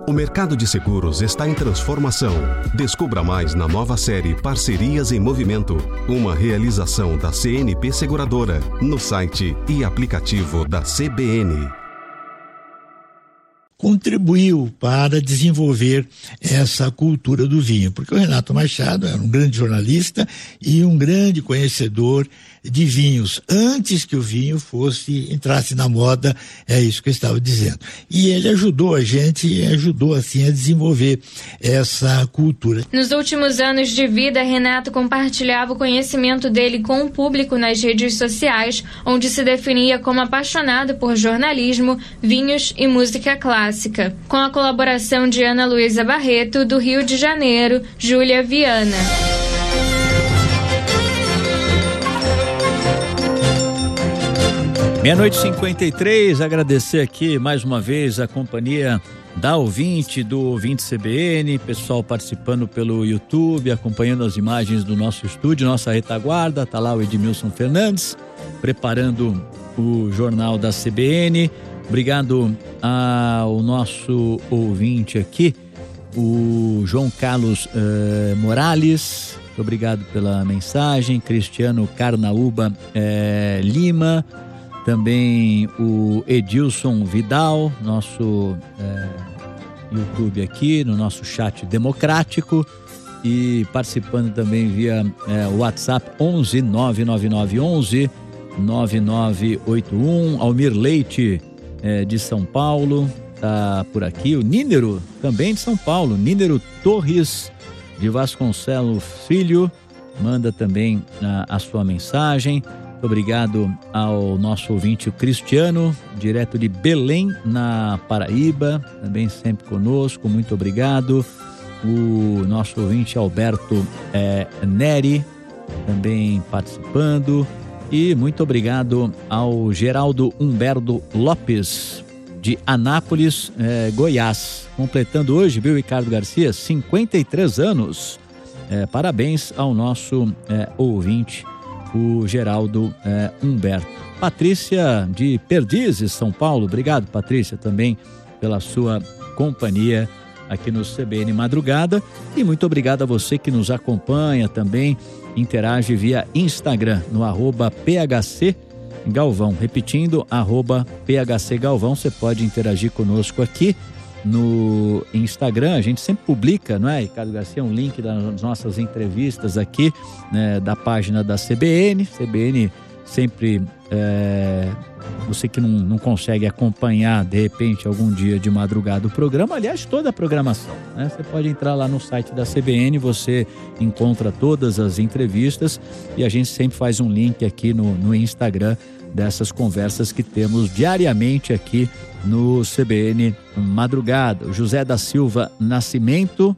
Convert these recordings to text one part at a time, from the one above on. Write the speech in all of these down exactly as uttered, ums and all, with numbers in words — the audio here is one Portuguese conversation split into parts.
O mercado de seguros está em transformação. Descubra mais na nova série Parcerias em Movimento, uma realização da C N P Seguradora, no site e aplicativo da C B N. Contribuiu para desenvolver essa cultura do vinho, porque o Renato Machado era um grande jornalista e um grande conhecedor de vinhos, antes que o vinho fosse, entrasse na moda, é isso que eu estava dizendo. E ele ajudou a gente, ajudou assim a desenvolver essa cultura. Nos últimos anos de vida, Renato compartilhava o conhecimento dele com o público nas redes sociais, onde se definia como apaixonado por jornalismo, vinhos e música clássica. Com a colaboração de Ana Luísa Barreto, do Rio de Janeiro, Júlia Viana. Meia-noite e cinquenta e três, agradecer aqui mais uma vez a companhia da ouvinte, do ouvinte C B N, pessoal participando pelo YouTube, acompanhando as imagens do nosso estúdio, nossa retaguarda, tá lá o Edmilson Fernandes, preparando o jornal da C B N. Obrigado ao nosso ouvinte aqui, o João Carlos uh, Morales, obrigado pela mensagem, Cristiano Carnaúba uh, Lima, também o Edilson Vidal, nosso é, YouTube aqui, no nosso chat democrático, e participando também via é, WhatsApp onze nove nove nove onze nove nove oito um, Almir Leite é, de São Paulo, tá por aqui, o Nínero também de São Paulo, Nínero Torres de Vasconcelos Filho, manda também a, a sua mensagem. Muito obrigado ao nosso ouvinte o Cristiano, direto de Belém, na Paraíba, também sempre conosco, muito obrigado. O nosso ouvinte Alberto é, Neri, também participando. E muito obrigado ao Geraldo Humberto Lopes, de Anápolis, é, Goiás, completando hoje, viu, Ricardo Garcia, cinquenta e três anos. É, parabéns ao nosso é, ouvinte, o Geraldo é, Humberto. Patrícia de Perdizes, São Paulo, obrigado, Patrícia, também pela sua companhia aqui no C B N Madrugada, e muito obrigado a você que nos acompanha também, interage via Instagram, no arroba P H C Galvão, repetindo, arroba P H C Galvão, você pode interagir conosco aqui no Instagram, a gente sempre publica, não é, Ricardo Garcia, um link das nossas entrevistas aqui, né, da página da C B N, C B N sempre, é, você que não, não consegue acompanhar, de repente, algum dia de madrugada o programa, aliás, toda a programação, né, você pode entrar lá no site da C B N, você encontra todas as entrevistas e a gente sempre faz um link aqui no, no Instagram dessas conversas que temos diariamente aqui no C B N Madrugada. O José da Silva Nascimento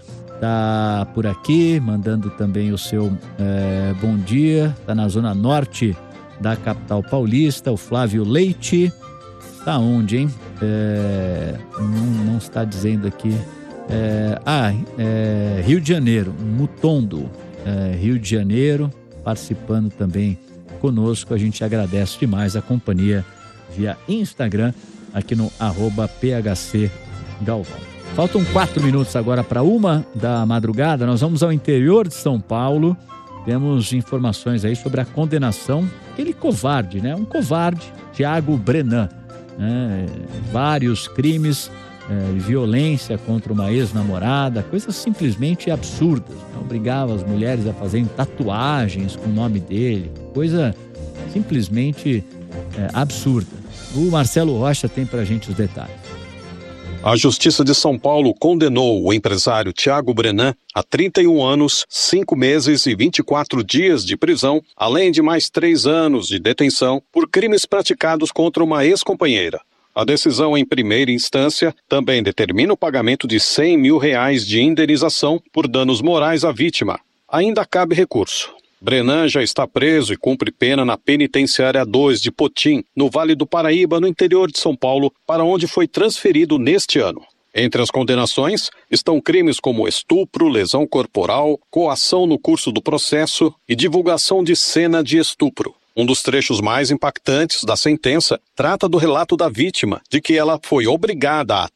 tá por aqui, mandando também o seu é, bom dia, tá na zona norte da capital paulista. O Flávio Leite, tá onde, hein? É, não, não está dizendo aqui. É, ah, é, Rio de Janeiro, Mutondo, é, Rio de Janeiro, participando também conosco. A gente agradece demais a companhia via Instagram, aqui no arroba P H C Galvão. Faltam quatro minutos agora para uma da madrugada. Nós vamos ao interior de São Paulo. Temos informações aí sobre a condenação, aquele covarde, né? Um covarde, Thiago Brenan, né? Vários crimes, é, violência contra uma ex-namorada, coisas simplesmente absurdas, né? Obrigava as mulheres a fazerem tatuagens com o nome dele, coisa simplesmente é, absurda. O Marcelo Rocha tem pra gente os detalhes. A Justiça de São Paulo condenou o empresário Thiago Brenan a trinta e um anos, cinco meses e vinte e quatro dias de prisão, além de mais três anos de detenção por crimes praticados contra uma ex-companheira. A decisão em primeira instância também determina o pagamento de cem mil reais de indenização por danos morais à vítima. Ainda cabe recurso. Brenan já está preso e cumpre pena na Penitenciária dois de Potim, no Vale do Paraíba, no interior de São Paulo, para onde foi transferido neste ano. Entre as condenações estão crimes como estupro, lesão corporal, coação no curso do processo e divulgação de cena de estupro. Um dos trechos mais impactantes da sentença trata do relato da vítima, de que ela foi obrigada a